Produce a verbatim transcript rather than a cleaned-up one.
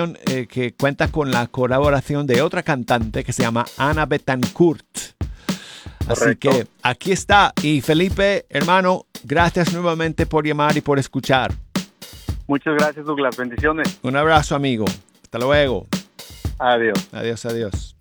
eh, que cuenta con la colaboración de otra cantante que se llama Ana Betancourt. Así Correcto. que aquí está. Y Felipe, hermano, gracias nuevamente por llamar y por escuchar. Muchas gracias, Douglas. Bendiciones. Un abrazo, amigo. Hasta luego. Adiós. Adiós, adiós.